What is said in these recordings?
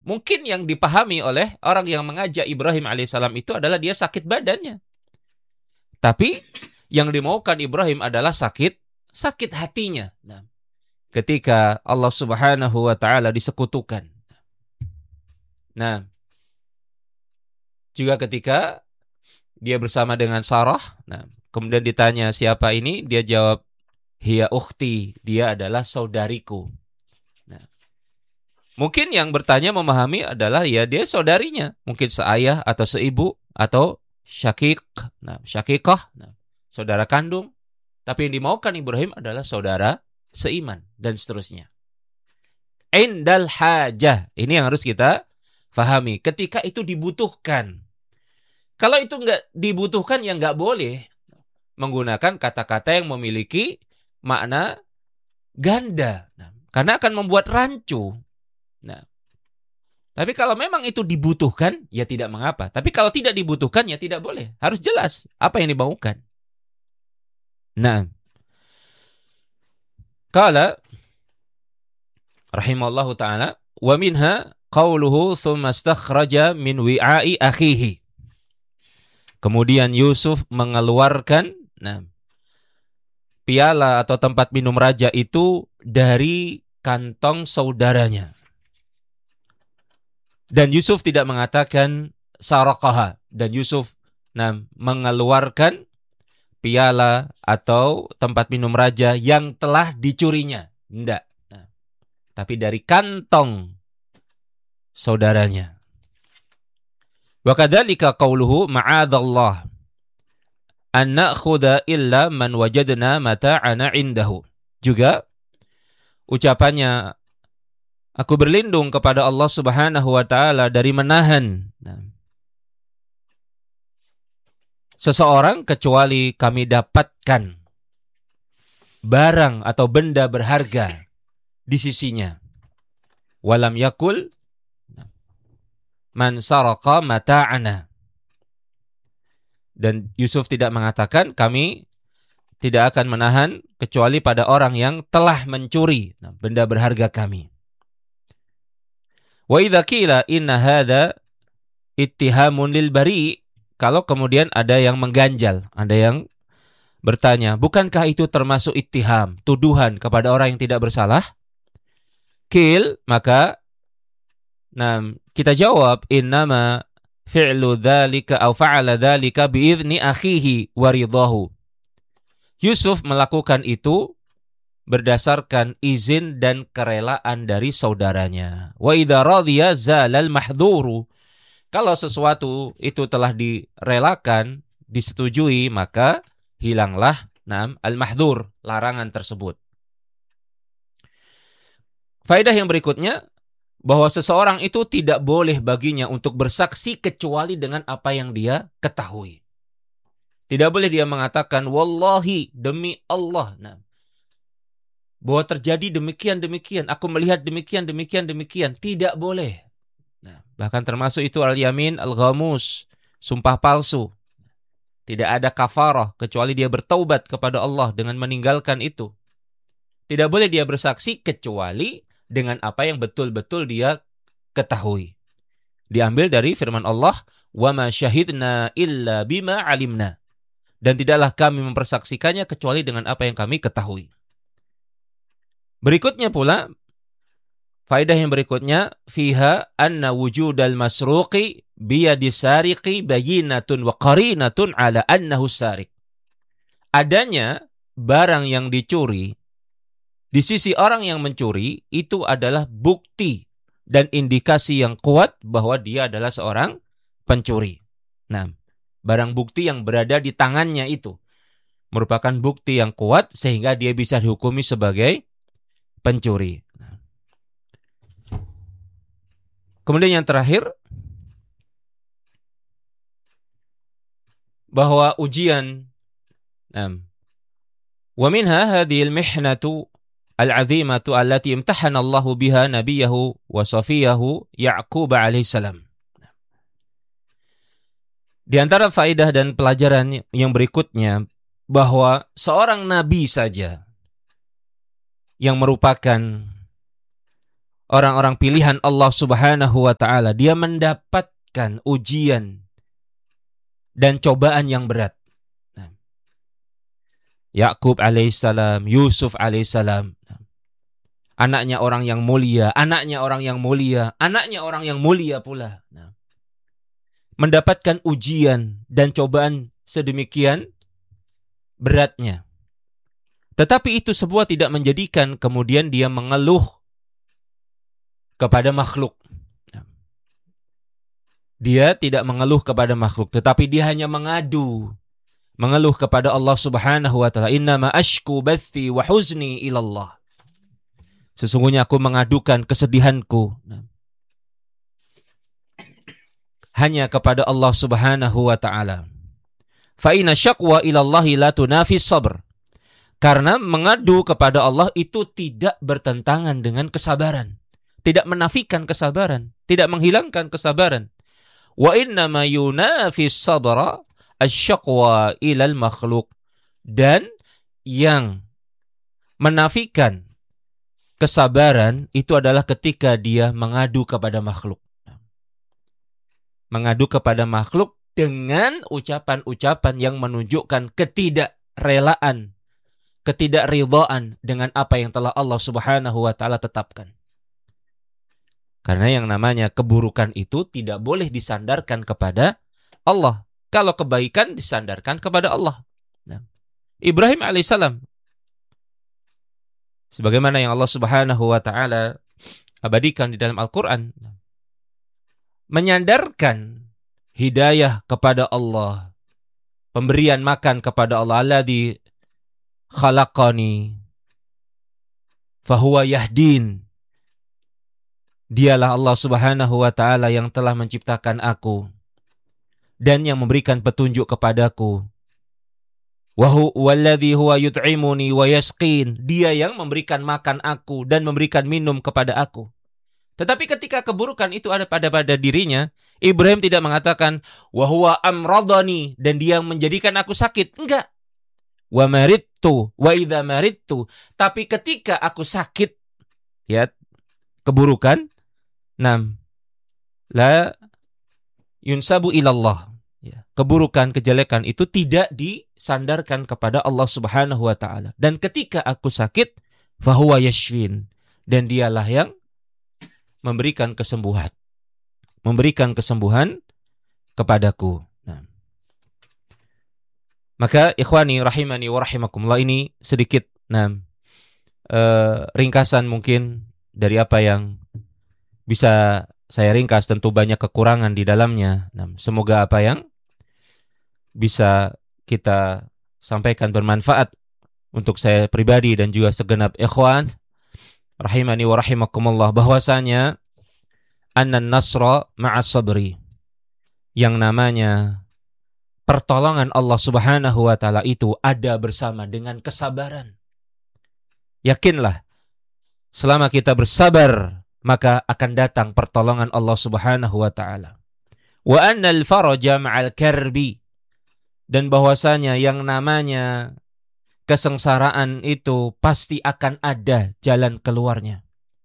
mungkin yang dipahami oleh orang yang mengajak Ibrahim alaihissalam itu adalah dia sakit badannya. Tapi yang dimaukan Ibrahim adalah sakit hatinya. Nah, ketika Allah Subhanahu wa taala disekutukan. Nah, juga ketika dia bersama dengan Sarah, nah, kemudian ditanya siapa ini, dia jawab, hiya ukhti, dia adalah saudariku. Nah, mungkin yang bertanya memahami adalah ya dia saudarinya, mungkin seayah atau seibu atau syakik, nah, syakikah, nah, saudara kandung. Tapi yang dimaukan Ibrahim adalah saudara seiman dan seterusnya. Indal hajah, ini yang harus kita fahami. Ketika itu dibutuhkan. Kalau itu nggak dibutuhkan, ya nggak boleh menggunakan kata-kata yang memiliki makna ganda. Nah, karena akan membuat rancu. Nah, tapi kalau memang itu dibutuhkan, ya tidak mengapa. Tapi kalau tidak dibutuhkan, ya tidak boleh. Harus jelas apa yang dimaukan. Nah, qala rahimallahu ta'ala, wa minha qawluhu thumma istakhraja min wi'a'i akhihi. Kemudian Yusuf mengeluarkan piala atau tempat minum raja itu dari kantong saudaranya. Dan Yusuf tidak mengatakan saraqaha. Dan Yusuf mengeluarkan piala atau tempat minum raja yang telah dicurinya. Tidak. Tapi dari kantong saudaranya. Wa kadzalika qauluhu ma'adzallah an na'khudha illa man wajadna mata'ana indahu. Juga ucapannya, aku berlindung kepada Allah Subhanahu wa taala dari menahan seseorang kecuali kami dapatkan barang atau benda berharga di sisinya. Walam yakul man saraqa mata'ana. Dan Yusuf tidak mengatakan kami tidak akan menahan kecuali pada orang yang telah mencuri benda berharga kami. Wa idza qila inna hadza ittihamun lil bari', kalau kemudian ada yang mengganjal, ada yang bertanya, bukankah itu termasuk ittiham, tuduhan kepada orang yang tidak bersalah? Qil, maka kita jawab, innama fi'lu dzalika aw fa'ala dzalika bi'izni akhihi wa ridahu. Yusuf melakukan itu berdasarkan izin dan kerelaan dari saudaranya. Wa idza radiya zalal mahdhuru. Kalau sesuatu itu telah direlakan, disetujui, maka hilanglah al-mahdhur, larangan tersebut. Faedah yang berikutnya, bahwa seseorang itu tidak boleh baginya untuk bersaksi kecuali dengan apa yang dia ketahui. Tidak boleh dia mengatakan, wallahi, demi Allah, bahwa terjadi demikian, aku melihat demikian. Tidak boleh. Bahkan termasuk itu al-yamin al-ghamus, sumpah palsu. Tidak ada kafarah kecuali dia bertaubat kepada Allah dengan meninggalkan itu. Tidak boleh dia bersaksi kecuali dengan apa yang betul-betul dia ketahui. Diambil dari firman Allah, wa ma syahidna illa bima alimna. Dan tidaklah kami mempersaksikannya kecuali dengan apa yang kami ketahui. Berikutnya pula, faedah yang berikutnya, fiha anna wujudal masruqi biyadi sariqi bayinatun wa qarinatun ala annahu sariq. Adanya barang yang dicuri di sisi orang yang mencuri itu adalah bukti dan indikasi yang kuat bahwa dia adalah seorang pencuri. Barang bukti yang berada di tangannya itu merupakan bukti yang kuat sehingga dia bisa dihukumi sebagai pencuri. Kemudian yang terakhir, bahwa ujian wa minha hadhil mihnatu al-'azimatu allati imtahana Allahu biha nabiyahu wa safiyahu Ya'qub alaihi salam. Di antara faedah dan pelajaran yang berikutnya, bahwa seorang nabi saja yang merupakan orang-orang pilihan Allah Subhanahu wa taala, dia mendapatkan ujian dan cobaan yang berat. Yakub alaihissalam, Yusuf alaihissalam, anaknya orang yang mulia, anaknya orang yang mulia, anaknya orang yang mulia pula. Mendapatkan ujian dan cobaan sedemikian beratnya. Tetapi itu semua tidak menjadikan kemudian dia mengeluh kepada makhluk. Dia tidak mengeluh kepada makhluk, tetapi dia hanya mengeluh kepada Allah Subhanahu wa taala. Innama ashku bathi wa huzni ilallah. Sesungguhnya aku mengadukan kesedihanku hanya kepada Allah Subhanahu wa taala. Fa inna syaqwa ilallahi la tunafis sabr. Karena mengadu kepada Allah itu tidak bertentangan dengan kesabaran, tidak menafikan kesabaran, tidak menghilangkan kesabaran. Wa innama yunafis sabra asyaqwa ilal makhluk. Dan yang menafikan kesabaran itu adalah ketika dia mengadu kepada makhluk. Mengadu kepada makhluk dengan ucapan-ucapan yang menunjukkan ketidakrelaan, ketidakridhaan dengan apa yang telah Allah Subhanahu wa taala tetapkan. Karena yang namanya keburukan itu tidak boleh disandarkan kepada Allah. Kalau kebaikan disandarkan kepada Allah. Ibrahim alaihissalam, sebagaimana yang Allah Subhanahu wa taala abadikan di dalam Al-Quran, menyandarkan hidayah kepada Allah, pemberian makan kepada Allah. Alladzi khalaqani fahuwa yahdin. Dialah Allah Subhanahu wa taala yang telah menciptakan aku dan yang memberikan petunjuk kepadaku. Walladzi huwa yut'imuni wa yasqin. Dia yang memberikan makan aku dan memberikan minum kepada aku. Tetapi ketika keburukan itu ada pada dirinya, Ibrahim tidak mengatakan wa huwa amradani, dan dia yang menjadikan aku sakit. Enggak. Wa maridtu wa idza maridtu. Tapi ketika aku sakit, ya, keburukan, la yunsabu ilallah. Ya, keburukan, kejelekan itu tidak disandarkan kepada Allah Subhanahu wa taala. Dan ketika aku sakit, fahuwa yashfin, dan dialah yang memberikan kesembuhan. Memberikan kesembuhan kepadaku. Maka ikhwani rahimani wa rahimakumullah, ini sedikit ringkasan mungkin dari apa yang bisa saya ringkas. Tentu banyak kekurangan di dalamnya. Semoga apa yang bisa kita sampaikan bermanfaat untuk saya pribadi dan juga segenap ikhwan rahimani wa rahimakumullah, bahwasanya annan nasra ma'as sabri, yang namanya pertolongan Allah Subhanahu wa taala itu ada bersama dengan kesabaran. Yakinlah, selama kita bersabar, maka akan datang pertolongan Allah Subhanahu wa taala. Wa annal faraja ma'al karbi, dan bahwasanya yang namanya kesengsaraan itu pasti akan ada jalan keluarnya.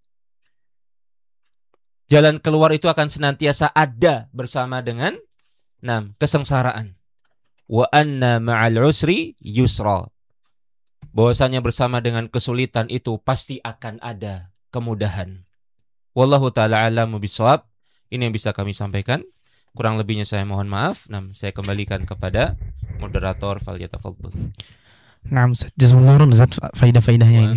Jalan keluar itu akan senantiasa ada bersama dengan kesengsaraan. Wa anna ma'al usri yusra, bahwasanya bersama dengan kesulitan itu pasti akan ada kemudahan. Wallahu ta'ala a'lamu bishawab. Ini yang bisa kami sampaikan. Kurang lebihnya saya mohon maaf. Saya kembalikan kepada moderator. Falyatafaddal. Jazakumullah Ustaz, faidah-faidahnya ini.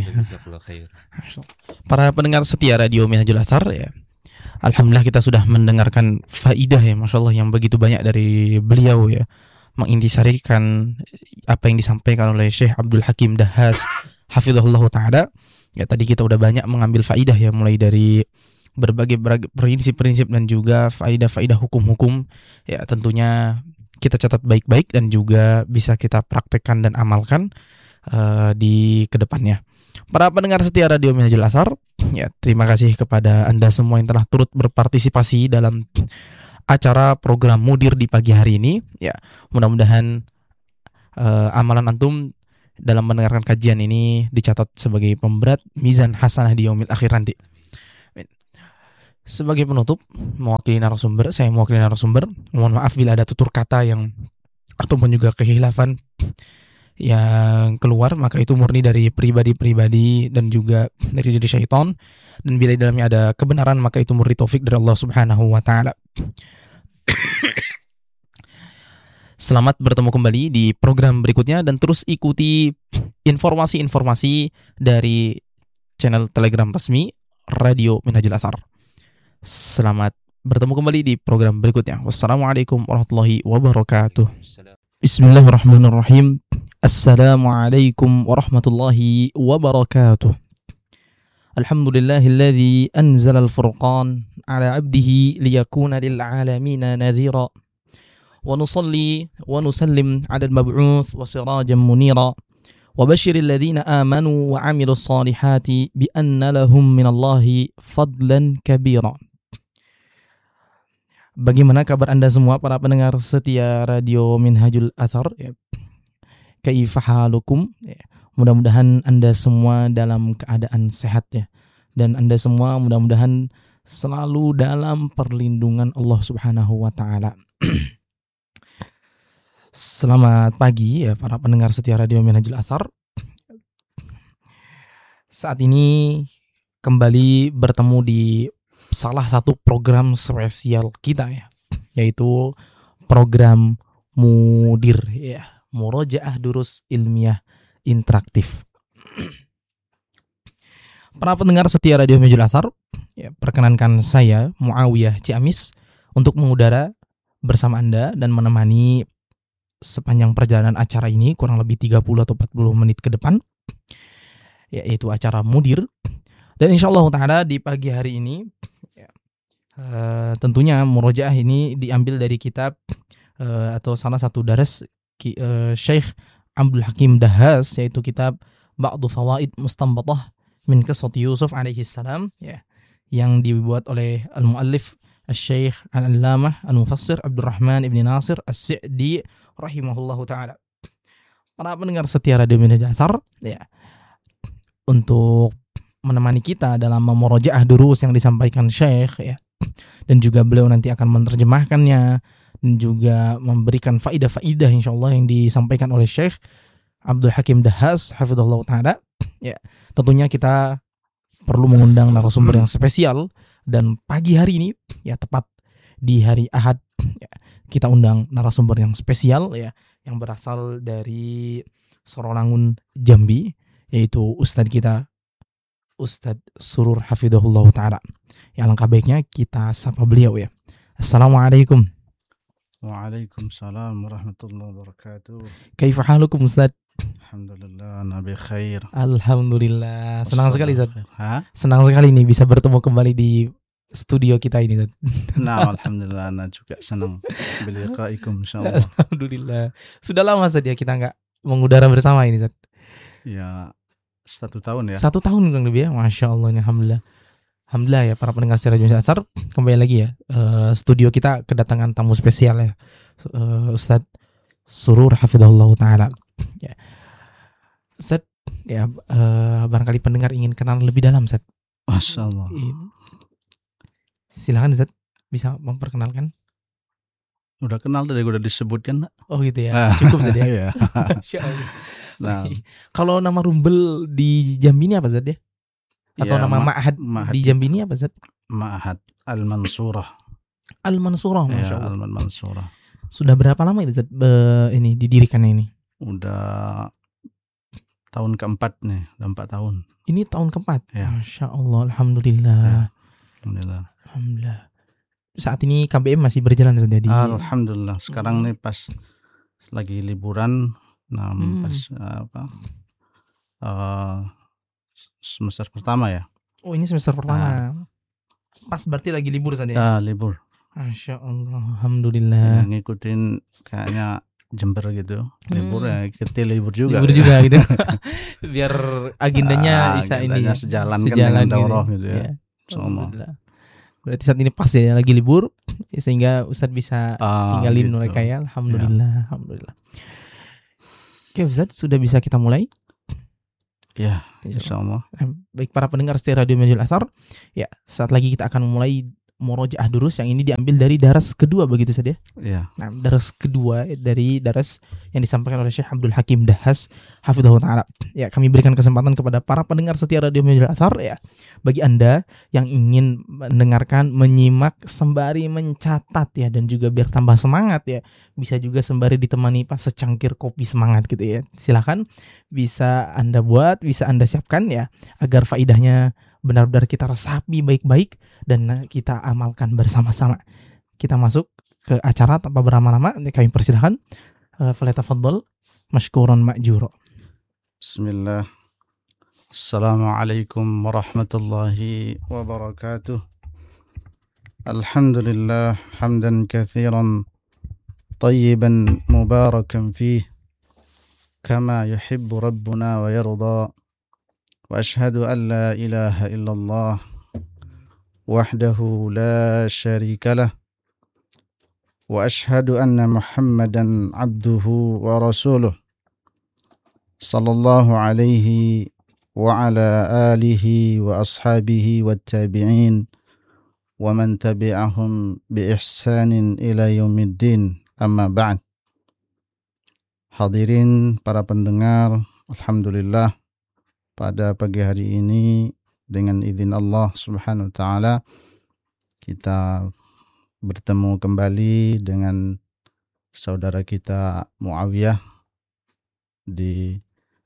Para pendengar setia Radio Minhajul Athar, ya, alhamdulillah kita sudah mendengarkan faidah, ya, Masya Allah, yang begitu banyak dari beliau, ya, mengintisarikan apa yang disampaikan oleh Syekh Abdul Hakim Dahas hafizahullah ta'ala. Ya, tadi kita udah banyak mengambil faidah, ya, mulai dari berbagai prinsip-prinsip dan juga faidah-faidah hukum-hukum, ya, tentunya kita catat baik-baik dan juga bisa kita praktekkan dan amalkan di kedepannya. Para pendengar setia Radio Minhajul Athar, ya, terima kasih kepada Anda semua yang telah turut berpartisipasi dalam acara program Mudir di pagi hari ini. Ya, mudah-mudahan amalan antum dalam mendengarkan kajian ini dicatat sebagai pemberat mizan hasanah di yaumil akhir nanti. Sebagai penutup, saya mewakili narasumber. Mohon maaf bila ada tutur kata yang ataupun juga kehilafan yang keluar, maka itu murni dari pribadi-pribadi dan juga dari diri syaitan. Dan bila di dalamnya ada kebenaran, maka itu murni taufik dari Allah Subhanahu wa taala. Selamat bertemu kembali di program berikutnya dan terus ikuti informasi-informasi dari channel Telegram resmi Radio Minhajul Athar. Selamat bertemu kembali di program berikutnya. Wassalamualaikum warahmatullahi wabarakatuh. Bismillahirrahmanirrahim. Assalamualaikum warahmatullahi wabarakatuh. Alhamdulillahilladzi anzala al-furqan ala 'abdihi liyakuna lil 'alamin nadhira. Wa nusalli wa nusallim 'ala al-mab'uts wa sirajan munira. Wa basyiril ladzina amanu wa 'amilus solihati bi anna lahum minallahi fadlan kabira. Bagaimana kabar Anda semua para pendengar setia Radio Minhajul Athar? Kaifa halukum? Mudah-mudahan Anda semua dalam keadaan sehat ya. Dan Anda semua mudah-mudahan selalu dalam perlindungan Allah Subhanahu wa taala. Selamat pagi ya para pendengar setia Radio Minhajul Athar. Saat ini kembali bertemu di salah satu program spesial kita ya, yaitu program Mudir ya, Murojaah Durus Ilmiah Interaktif. Para pendengar setia Radio Minhajul Athar, ya, perkenankan saya Muawiyah Ciamis untuk mengudara bersama Anda dan menemani sepanjang perjalanan acara ini kurang lebih 30 atau 40 menit ke depan, yaitu acara Mudir. Dan insyaallah ta'ala di pagi hari ini tentunya murojaah ini diambil dari kitab atau salah satu daras Syekh Abdul Hakim Dahhas, yaitu kitab Ba'du Fawaid Mustanbatah min Qissati Yusuf alaihi salam ya, yang dibuat oleh al-muallif Syekh Al-Allamah Al-Mufassir Abdurrahman Ibn Nasir As-Sa'di rahimahullahu taala. Para pendengar setia Radio Minhajul Athar ya, untuk menemani kita dalam memurojaah durus yang disampaikan Syekh ya, dan juga beliau nanti akan menerjemahkannya dan juga memberikan faidah-faidah insyaallah yang disampaikan oleh Syekh Abdul Hakim Dahhas hafizahullah taala ya. Tentunya kita perlu mengundang narasumber yang spesial, dan pagi hari ini ya, tepat di hari Ahad ya, kita undang narasumber yang spesial ya, yang berasal dari Sorolangun Jambi, yaitu Ustadz kita Ustadz Surur hafizahullah taala. Ya, alangkah baiknya kita sapa beliau ya. Assalamualaikum. Waalaikumsalam warahmatullahi wabarakatuh. Kaifa halukum Ustadz? Alhamdulillah, nabi khair. Alhamdulillah. Senang sekali Ustadz. Senang sekali nih bisa bertemu kembali di studio kita ini Ustadz. Nah, alhamdulillah, ana juga senang biliqaikum insyaallah. Alhamdulillah. Sudah lama saja kita enggak mengudara bersama ini Ustadz. Ya, 1 tahun ya. 1 tahun kurang lebih ya. Masya Allah, alhamdulillah. Alhamdulillah ya para pendengar setia Radio Minhajul Athar, kembali lagi ya, studio kita kedatangan tamu spesial ya, Ustadz Surur hafizahullah taala. Ya. Ustadz ya, barangkali pendengar ingin kenal lebih dalam Ustadz. Masya Allah. Silakan Ustadz, bisa memperkenalkan. Udah kenal tadi, udah disebutkan. Oh gitu ya, cukup Ustadz ya. Iya. Masya Allah. Nah, kalau nama rumbel di Jambi ini apa Ustadz ya? Atau ya, nama ma'had di Jambi ini apa Ustadz? Ma'had Al-Mansurah. Al-Mansurah, Masya Ya, Allah. Al-Mansurah. Sudah berapa lama itu Ustadz ini didirikannya ini? Udah tahun keempat nih, udah 4 tahun. Ini tahun keempat. Ya. Masya Allah, alhamdulillah. Ya. Alhamdulillah. Alhamdulillah. Saat ini KBM masih berjalan Ustadz di. Alhamdulillah. Sekarang nih pas lagi liburan, nah pas semester pertama ya. Oh, ini semester pertama. Pas berarti lagi libur Ustadz ya? Libur. Masya Allah, alhamdulillah. Ya, ngikutin kayaknya Jember gitu. Libur ya, kita libur juga. Libur juga gitu. Biar agendanya bisa ini ya, sejalan kan dengan daurah gitu ya. Alhamdulillah. Berarti saat ini pas ya, lagi libur sehingga Ustadz bisa tinggalin gitu. mereka ya. Alhamdulillah, alhamdulillah. Oke Ustadz, sudah bisa kita mulai? Ya, insyaallah. Baik para pendengar setia Radio Manhajul Athar, ya saat lagi kita akan mulai murojaah durus yang ini diambil dari daras kedua begitu saja. Ya. Nah, daras kedua dari daras yang disampaikan oleh Syekh Abdul Hakim Dahas hafizahullah taala. Ya, kami berikan kesempatan kepada para pendengar setia Radio Manhajul Athar ya. Bagi Anda yang ingin mendengarkan, menyimak sembari mencatat ya dan juga biar tambah semangat ya. Bisa juga sembari ditemani pas secangkir kopi semangat gitu ya. Silakan bisa Anda buat, bisa Anda siapkan ya agar faidahnya benar-benar kita resapi baik-baik dan kita amalkan bersama-sama. Kita masuk ke acara tanpa berlama-lama. Kami persilahkan. Falyatafaddal mashkuran ma'jura. Bismillah. Assalamualaikum warahmatullahi wabarakatuh. Alhamdulillah hamdan katsiran tayyiban mubarakan fih kama yuhibbu rabbuna wa yarda. وأشهد أن لا إله إلا الله وحده لا شريك له وأشهد أن محمدا عبده ورسوله صلى الله عليه وعلى آله وأصحابه والتابعين ومن تبعهم بإحسان إلى يوم الدين أما بعد. Hadirin para pendengar, alhamdulillah pada pagi hari ini dengan izin Allah Subhanahu wa taala kita bertemu kembali dengan saudara kita Muawiyah di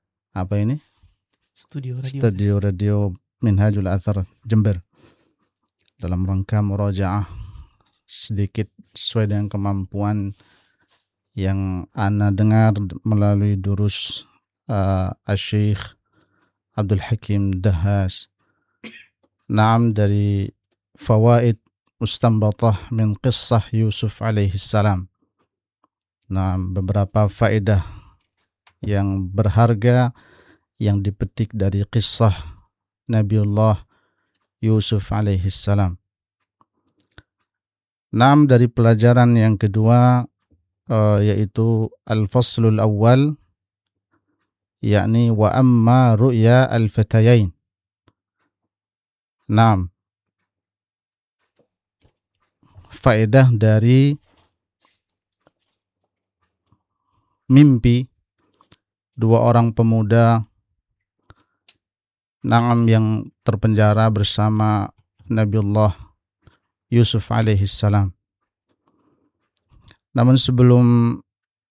Studio Radio Minhajul Athar Jember dalam rangka murajaah sedikit sesuai dengan kemampuan yang ana dengar melalui durus Asy-Syaikh Abdul Hakim Dahas. Naam, dari fawaid mustanbatah min qissah Yusuf alaihi salam. Naam, beberapa faedah yang berharga yang dipetik dari kisah Nabiullah Yusuf alaihi salam. Naam, dari pelajaran yang kedua yaitu al-faslul awal, yakni wa amma ru'ya al-fatayain. Naam. Faedah dari mimpi dua orang pemuda naam yang terpenjara bersama Nabiullah Yusuf alaihi salam. Namun sebelum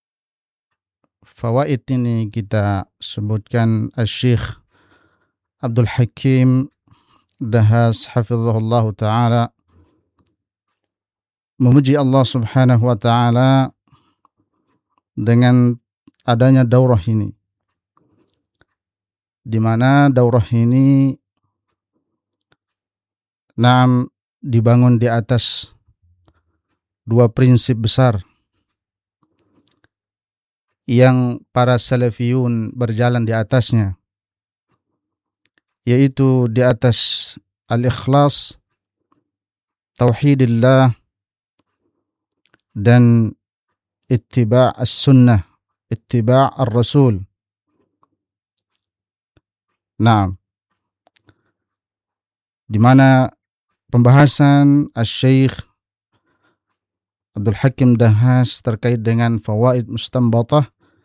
fawaid ini kita sebutkan, Asy-Syaikh Abdul Hakim Dahas hafizahullah ta'ala memuji Allah Subhanahu wa ta'ala dengan adanya daurah ini, di mana daurah ini dibangun di atas dua prinsip besar yang para salafiyun berjalan di atasnya, yaitu di atas al-ikhlas, tauhidillah, dan ittiba' as-sunnah, ittiba' ar-rasul. Nah, di mana pembahasan Asy-Syaikh Abdul Hakim Dahas terkait dengan fawaid mustanbatah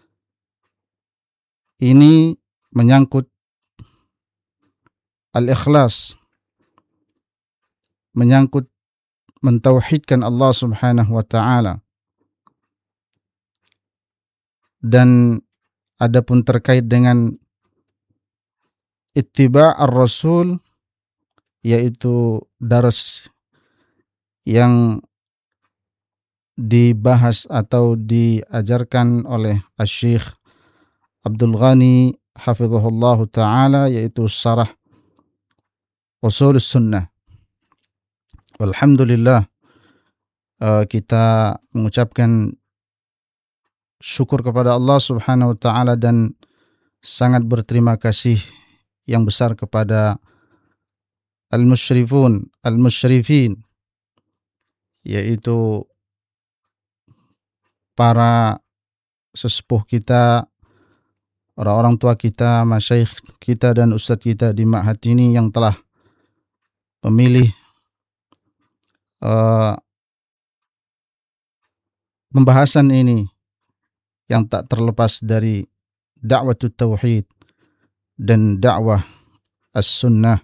ini menyangkut al-ikhlas, menyangkut mentauhidkan Allah Subhanahu wa ta'ala. Dan adapun terkait dengan ittiba' ar-rasul, yaitu daras yang dibahas atau diajarkan oleh Asy-Syaikh Abdul Ghani hafizahullah ta'ala, yaitu syarah usul sunnah. Alhamdulillah, kita mengucapkan syukur kepada Allah Subhanahu wa ta'ala dan sangat berterima kasih yang besar kepada al-musyrifin, yaitu para sesepuh kita orang-orang tua kita, masyayikh kita dan ustadz kita di ma'had ini yang telah memilih pembahasan ini yang tak terlepas dari dakwah tauhid dan dakwah as-sunnah.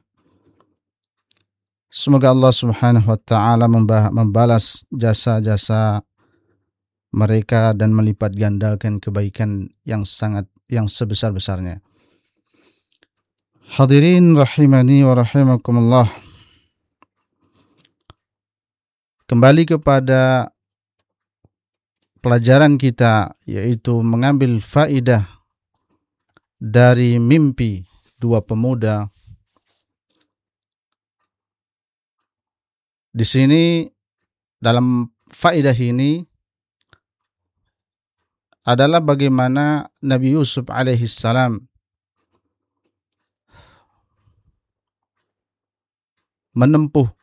Semoga Allah Subhanahu wa taala membalas jasa-jasa mereka dan melipat gandakan kebaikan yang sebesar-besarnya. Hadirin rahimani wa rahimakumullah. Kembali kepada pelajaran kita, yaitu mengambil faidah dari mimpi dua pemuda. Di sini dalam faidah ini adalah bagaimana Nabi Yusuf alaihissalam menempuh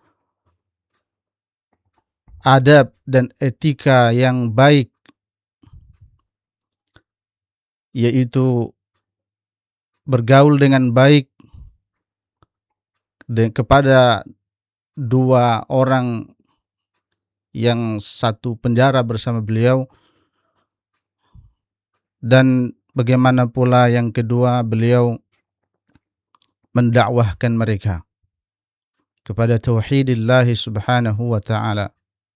adab dan etika yang baik, yaitu bergaul dengan baik kepada dua orang yang satu penjara bersama beliau, dan bagaimana pula yang kedua beliau mendakwahkan mereka kepada tauhidillah subhanahu wa ta'ala.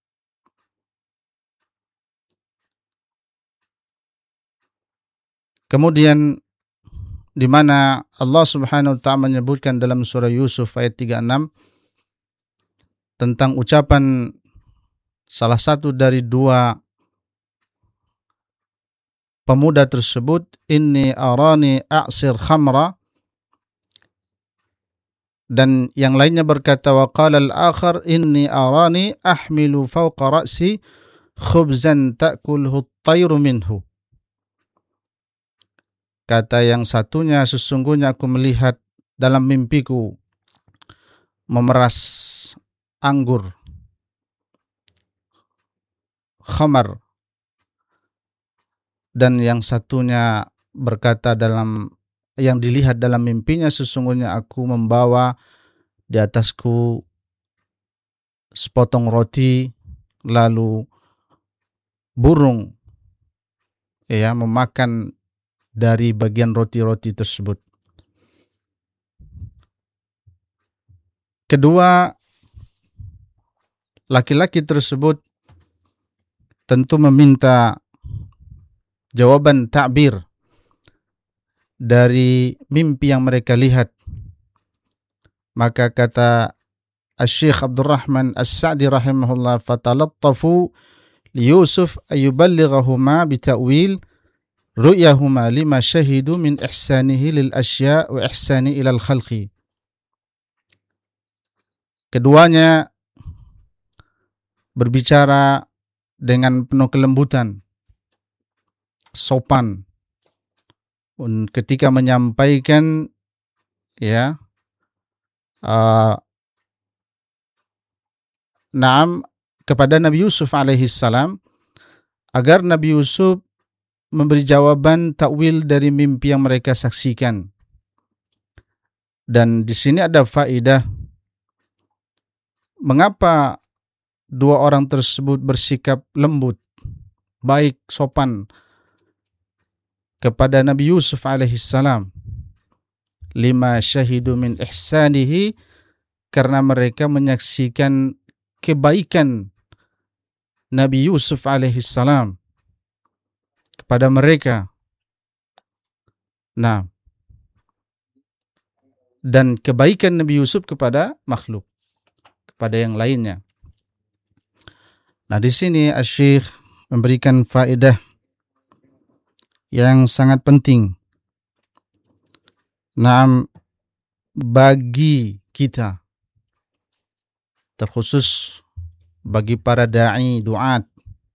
Kemudian di mana Allah Subhanahu wa taala menyebutkan dalam surah Yusuf ayat 36 tentang ucapan salah satu dari dua pemuda tersebut, inni arani a'sir khamra, dan yang lainnya berkata wa qala al-akhar inni arani ahmilu fawqa ra'si khubzan ta'kulhu at-tayru minhu. Kata yang satunya, sesungguhnya aku melihat dalam mimpiku memeras anggur khamar, dan yang satunya berkata yang dilihat dalam mimpinya, sesungguhnya aku membawa di atasku sepotong roti, lalu burung memakan dari bagian roti-roti tersebut. Kedua laki-laki tersebut tentu meminta jawaban ta'bir dari mimpi yang mereka lihat. Maka kata Asy-Syaikh Abdurrahman As-Sa'di rahimahullah, fatalattafu li Yusuf ayuballighahuma bita'wil ru'yahuma lima syahidu min ihsanihi lil asya' wa ihsani ilal khalqi. Keduanya berbicara dengan penuh kelembutan, sopan, ketika menyampaikan kepada Nabi Yusuf alaihissalam, agar Nabi Yusuf memberi jawaban takwil dari mimpi yang mereka saksikan. Dan di sini ada faidah mengapa dua orang tersebut bersikap lembut, baik, sopan kepada Nabi Yusuf alaihissalam. Lima syahidu min ihsanihi, karena mereka menyaksikan kebaikan Nabi Yusuf alaihissalam kepada mereka. Nah, dan kebaikan Nabi Yusuf kepada makhluk, kepada yang lainnya. Nah, di sini Asy-Syaikh memberikan faedah yang sangat penting. Bagi kita, terkhusus bagi para da'i, du'at,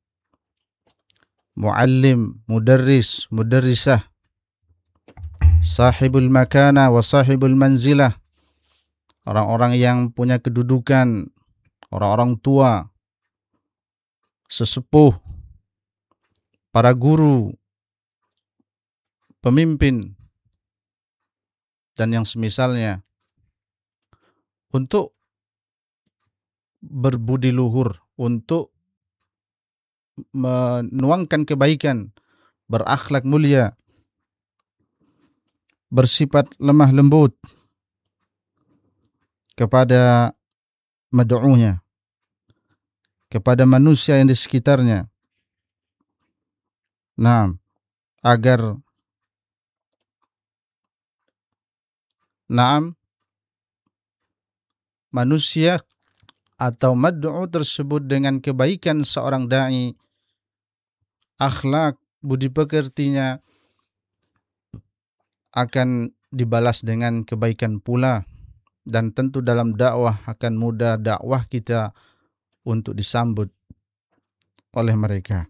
muallim, mudarris, mudarrisah, sahibul makana wa sahibul manzilah, orang-orang yang punya kedudukan, orang-orang tua, sesepuh, para guru, pemimpin dan yang semisalnya untuk berbudi luhur, untuk menuangkan kebaikan, berakhlak mulia, bersifat lemah lembut kepada mad'unya, kepada manusia yang di sekitarnya. Nah, agar manusia atau mad'u tersebut dengan kebaikan seorang dai, akhlak, budi pekertinya akan dibalas dengan kebaikan pula, dan tentu dalam dakwah akan mudah dakwah kita untuk disambut oleh mereka.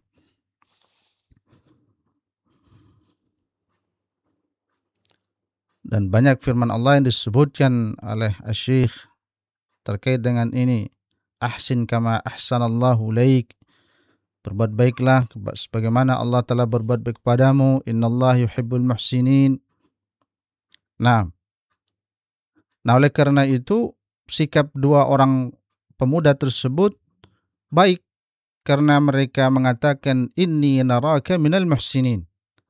Dan banyak firman Allah yang disebutkan oleh Asy-Syaikh terkait dengan ini. Ahsin kama ahsanallahu ilaik. Berbuat baiklah sebagaimana Allah telah berbuat baik kepadamu. Innallaha yuhibbul muhsinin. Nah, oleh karena itu sikap dua orang pemuda tersebut baik, karena mereka mengatakan inni naraka minal muhsinin.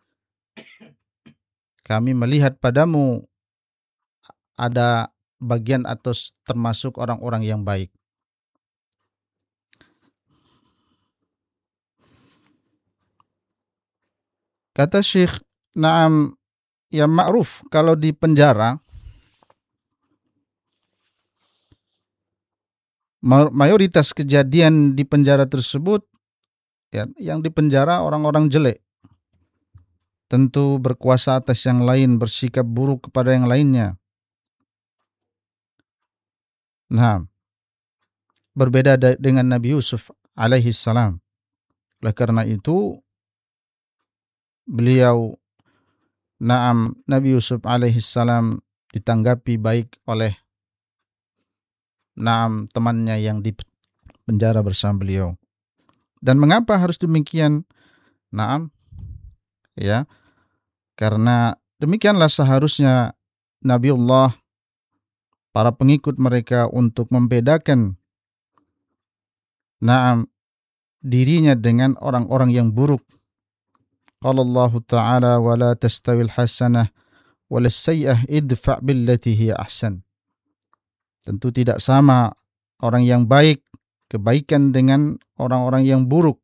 Kami melihat padamu ada bagian atau termasuk orang-orang yang baik. Kata Syekh, na'am, ya ma'ruf kalau di penjara mayoritas kejadian di penjara tersebut ya, yang di penjara orang-orang jelek. Tentu berkuasa atas yang lain, bersikap buruk kepada yang lainnya. Nah, berbeda dengan Nabi Yusuf alaihi salam. Oleh karena itu beliau, Nabi Yusuf alaihi salam ditanggapi baik oleh temannya yang di penjara bersama beliau. Dan mengapa harus demikian? Ya, karena demikianlah seharusnya Nabiullah, para pengikut mereka untuk membedakan dirinya dengan orang-orang yang buruk. Qala Allah Ta'ala wa la tastawil hasanah wal sayyi'ah idfa' billati hiya ahsan. Tentu tidak sama orang yang baik, kebaikan dengan orang-orang yang buruk,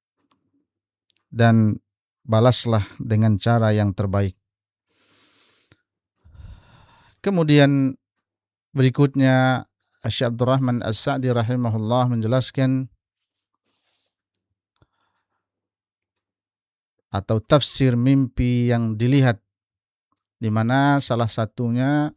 dan balaslah dengan cara yang terbaik. Kemudian berikutnya Syekh Abdurrahman As-Sa'di rahimahullah menjelaskan atau tafsir mimpi yang dilihat, di mana salah satunya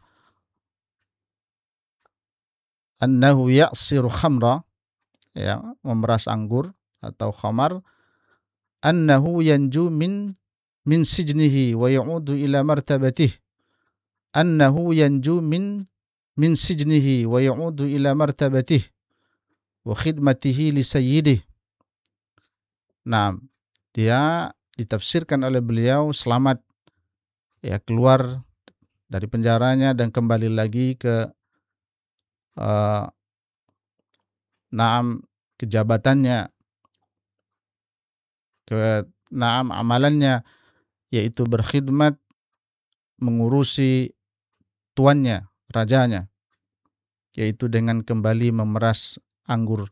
annahu ya'siru khamra, ya, memeras anggur atau khamar, annahu yanju min sijnihi wa ya'udu ila martabatih, annahu yanju min sijnihi wa ya'udu ila martabatih wa khidmatihi li sayyidih. Nah, dia ditafsirkan oleh beliau selamat, ya, keluar dari penjaranya dan kembali lagi ke kejabatannya, ke amalannya, yaitu berkhidmat mengurusi tuannya, rajanya, yaitu dengan kembali memeras anggur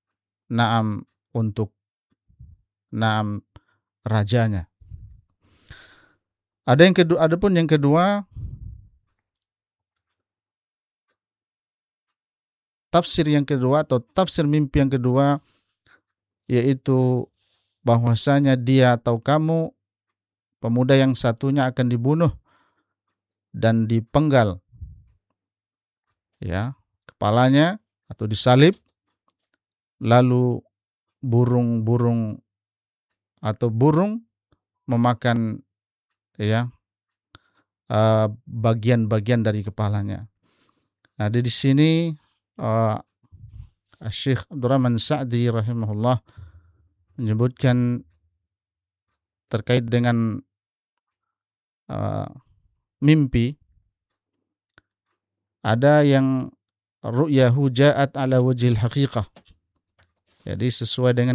untuk rajanya. Adapun yang kedua, tafsir yang kedua atau tafsir mimpi yang kedua, yaitu bahwasanya dia atau kamu, pemuda yang satunya, akan dibunuh dan dipenggal, ya, kepalanya atau disalib, lalu burung memakan, ya, bagian-bagian dari kepalanya. Nah, di sini Syekh Abdurrahman Sa'di rahimahullah menyebutkan terkait dengan mimpi, ada yang ru'yahu ja'at ala wajhil haqiqah. Jadi sesuai dengan